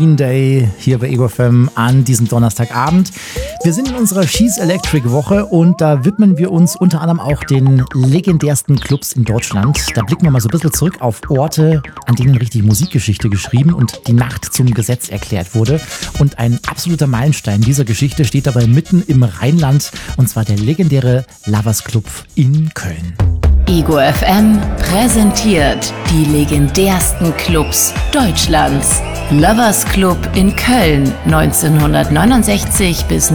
Halloween Day hier bei Ego FM an diesem Donnerstagabend. Wir sind in unserer She's Electric Woche und da widmen wir uns unter anderem auch den legendärsten Clubs in Deutschland. Da blicken wir mal so ein bisschen zurück auf Orte, an denen richtig Musikgeschichte geschrieben und die Nacht zum Gesetz erklärt wurde. Und ein absoluter Meilenstein dieser Geschichte steht dabei mitten im Rheinland, und zwar der legendäre Lovers Club in Köln. Ego FM präsentiert die legendärsten Clubs Deutschlands. Lovers Club in Köln 1969 bis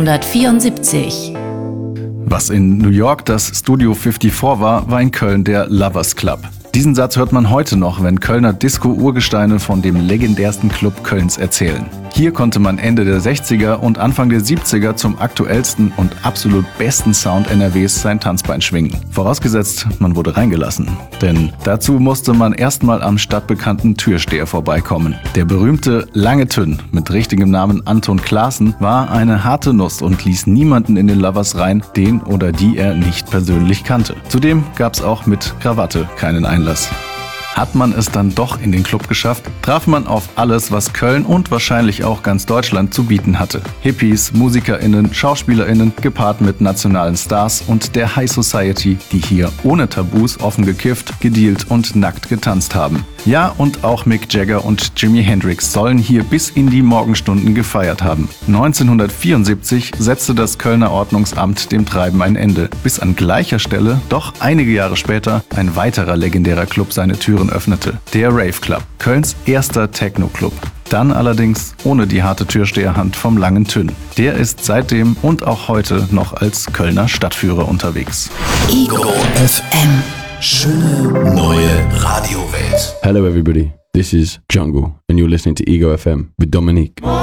1974. Was in New York das Studio 54 war in Köln der Lovers Club. Diesen Satz hört man heute noch, wenn Kölner Disco-Urgesteine von dem legendärsten Club Kölns erzählen. Hier konnte man Ende der 60er und Anfang der 70er zum aktuellsten und absolut besten Sound NRWs sein Tanzbein schwingen. Vorausgesetzt, man wurde reingelassen. Denn dazu musste man erstmal am stadtbekannten Türsteher vorbeikommen. Der berühmte Lange Tünn mit richtigem Namen Anton Klaassen war eine harte Nuss und ließ niemanden in den Lovers rein, den oder die er nicht persönlich kannte. Zudem gab's auch mit Krawatte keinen Einlass. Hat man es dann doch in den Club geschafft, traf man auf alles, was Köln und wahrscheinlich auch ganz Deutschland zu bieten hatte. Hippies, MusikerInnen, SchauspielerInnen, gepaart mit nationalen Stars und der High Society, die hier ohne Tabus offen gekifft, gedealt und nackt getanzt haben. Ja, und auch Mick Jagger und Jimi Hendrix sollen hier bis in die Morgenstunden gefeiert haben. 1974 setzte das Kölner Ordnungsamt dem Treiben ein Ende, bis an gleicher Stelle, doch einige Jahre später, ein weiterer legendärer Club seine Türen öffnete, der Rave Club, Kölns erster Techno-Club. Dann allerdings ohne die harte Türsteherhand vom Langen Tünn. Der ist seitdem und auch heute noch als Kölner Stadtführer unterwegs. Ego FM. Schöne neue Radiowelt. Hello everybody, this is Jungle and you're listening to Ego FM with Dominique.